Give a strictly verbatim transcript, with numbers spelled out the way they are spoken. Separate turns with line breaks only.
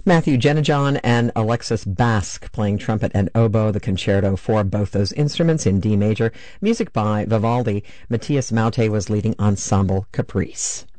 Matthew Genejon and Alexis Basque playing trumpet and oboe, the concerto for both those instruments in D major. Music by Vivaldi. Matthias Maute was leading Ensemble Caprice.